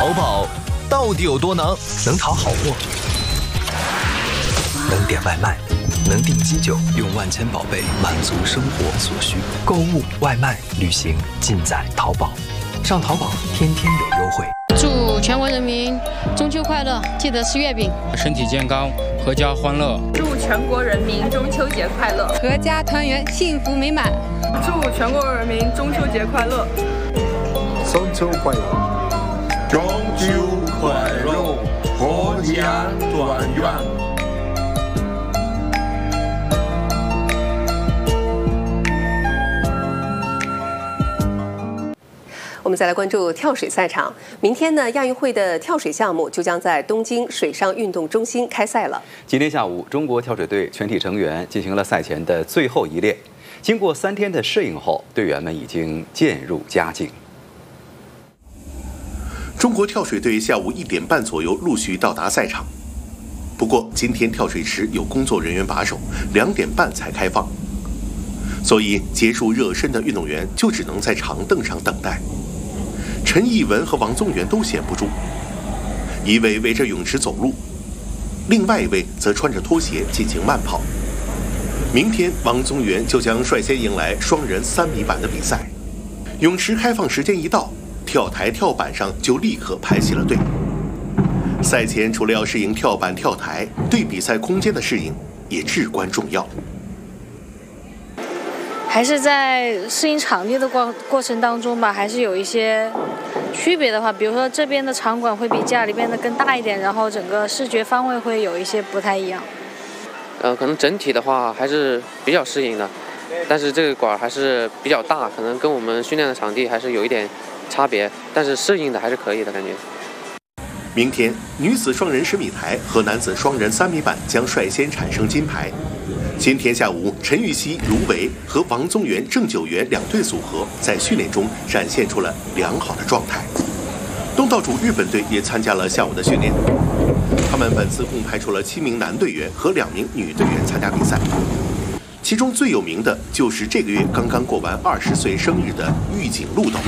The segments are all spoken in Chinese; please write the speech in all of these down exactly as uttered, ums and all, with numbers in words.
淘宝到底有多能？能淘好货，能点外卖，能订机酒，用万千宝贝满足生活所需。购物、外卖、旅行，尽在淘宝。上淘宝，天天有优惠。 祝全国人民中秋快乐，记得吃月饼， 身体健康，阖家欢乐。 祝全国人民中秋节快乐， 阖家团圆，幸福美满。 祝全国人民中秋节快乐， 中秋快乐， 中秋快乐，阖家团圆。 我们再来关注跳水赛场。明天呢，亚运会的跳水项目就将在东京水上运动中心开赛了。 今天下午，中国跳水队全体成员进行了赛前的最后一练。经过三天的适应后，队员们已经渐入佳境。 中国跳水队下午一点半左右陆续到达赛场。不过，今天跳水池有工作人员把守，两点半才开放，所以结束热身的运动员就只能在长凳上等待。陈艺文和王宗源都闲不住，一位围着泳池走路，另外一位则穿着拖鞋进行慢跑。明天，王宗源就将率先迎来双人三米板的比赛。泳池开放时间一到，跳台跳板上就立刻排起了队。赛前除了要适应跳板跳台，对比赛空间的适应也至关重要。 还是在适应场地的过过程当中吧，还是有一些区别的话，比如说这边的场馆会比家里边的更大一点，然后整个视觉方位会有一些不太一样。 呃，可能整体的话还是比较适应的，但是这个馆还是比较大，可能跟我们训练的场地还是有一点差别，但是适应的还是可以的感觉。 明天，女子双人十米台和男子双人三米板将率先产生金牌。今天下午，陈芋汐、卢维和王宗源、郑九元两队组合在训练中展现出了良好的状态。东道主日本队也参加了下午的训练，他们本次共派出了七名男队员和两名女队员参加比赛，其中最有名的就是这个月刚刚过完二十岁生日的玉井路斗。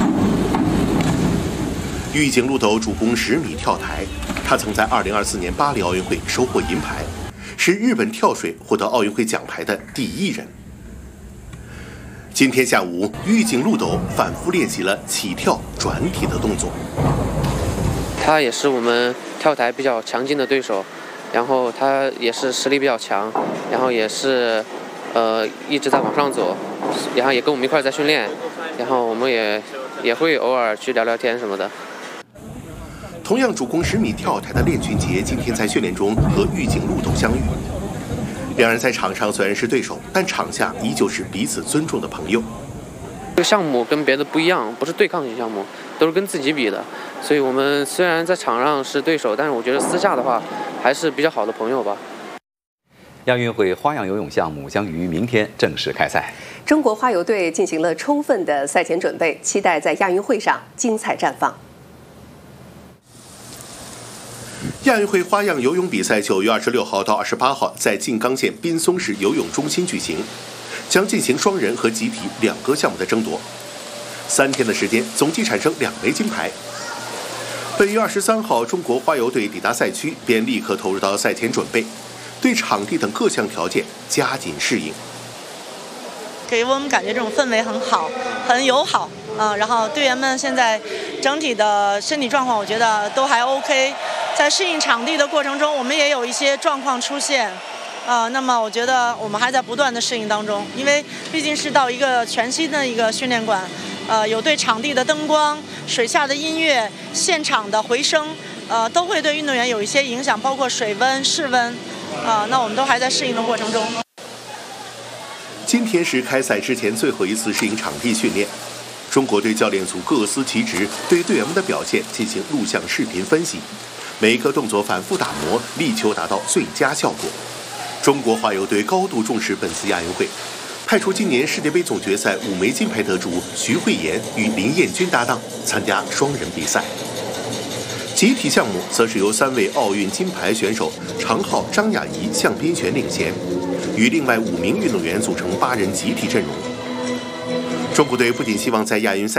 玉井路斗主攻十米跳台，他曾在二零二四年巴黎奥运会收获银牌，是日本跳水获得奥运会奖牌的第一人。今天下午，玉井路斗反复练习了起跳、转体的动作。 他也是我们跳台比较强劲的对手，然后他也是实力比较强，然后也是呃一直在往上走，然后也跟我们一块在训练，然后我们也也会偶尔去聊聊天什么的。 同样主攻十米跳台的练俊杰今天在训练中和玉井路斗相遇，两人在场上虽然是对手，但场下依旧是彼此尊重的朋友。 这个项目跟别的不一样，不是对抗型项目，都是跟自己比的，所以我们虽然在场上是对手，但是我觉得私下的话还是比较好的朋友吧。 亚运会花样游泳项目将于明天正式开赛。 中国花游队进行了充分的赛前准备，期待在亚运会上精彩绽放。 亚运会花样游泳比赛九月二十六号到二十八号在静冈县滨松市游泳中心举行，将进行双人和集体两个项目的争夺。三天的时间，总计产生两枚金牌。本月二十三号，中国花游队抵达赛区，便立刻投入到赛前准备，对场地等各项条件加紧适应。 给我们感觉这种氛围很好，很友好啊、呃。然后队员们现在整体的身体状况，我觉得都还 OK。在适应场地的过程中，我们也有一些状况出现，啊、呃，那么我觉得我们还在不断的适应当中，因为毕竟是到一个全新的一个训练馆，呃，有对场地的灯光、水下的音乐、现场的回声，呃，都会对运动员有一些影响，包括水温、室温，啊、呃，那我们都还在适应的过程中。 今天是开赛之前最后一次适应场地训练，中国队教练组各司其职，对队员们的表现进行录像、视频分析。每一个动作反复打磨，力求达到最佳效果。中国花游队高度重视本次亚运会，派出今年世界杯总决赛五枚金牌得主徐慧妍与林彦君搭档参加双人比赛。集体项目则是由三位奥运金牌选手常浩、张雅怡、向斌璇领衔，与另外五名运动员组成八人集体阵容。中国队不仅希望在亚运赛